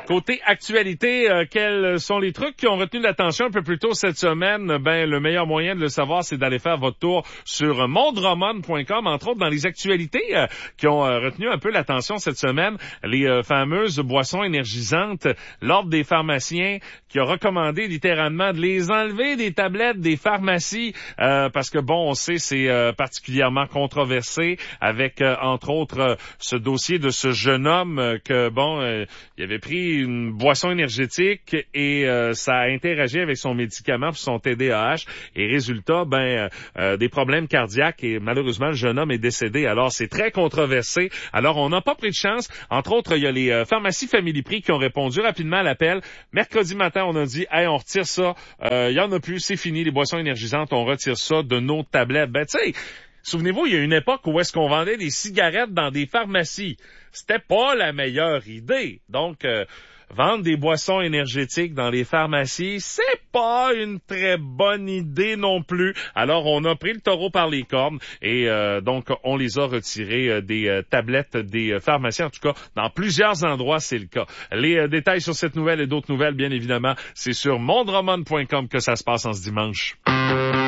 Côté actualité, quels sont les trucs qui ont retenu l'attention un peu plus tôt cette semaine? Ben, le meilleur moyen de le savoir, c'est d'aller faire votre tour sur mondroman.com, entre autres dans les actualités qui ont retenu un peu l'attention cette semaine, les fameuses boissons énergisantes. L'Ordre des pharmaciens qui a recommandé littéralement de les enlever des tablettes des pharmacies parce que bon, on sait c'est particulièrement controversé avec entre autres ce dossier de ce jeune homme que bon, il avait pris une boisson énergétique et ça a interagi avec son médicament pour son TDAH et résultat, des problèmes cardiaques et malheureusement le jeune homme est décédé. Alors c'est très controversé. Alors on n'a pas pris de chance. Entre autres, il y a les pharmacies Family Prix qui ont répondu rapidement à l'appel. Mercredi matin, on a dit « Hey, on retire ça. Il y en a plus, c'est fini, les boissons énergisantes, on retire ça de nos tablettes. » Ben tu sais, souvenez-vous, il y a une époque où est-ce qu'on vendait des cigarettes dans des pharmacies. C'était pas la meilleure idée. Donc, vendre des boissons énergétiques dans les pharmacies, c'est pas une très bonne idée non plus. Alors, on a pris le taureau par les cornes et donc, on les a retirés des tablettes des pharmacies. En tout cas, dans plusieurs endroits, c'est le cas. Les détails sur cette nouvelle et d'autres nouvelles, bien évidemment, c'est sur mondroman.com que ça se passe en ce dimanche.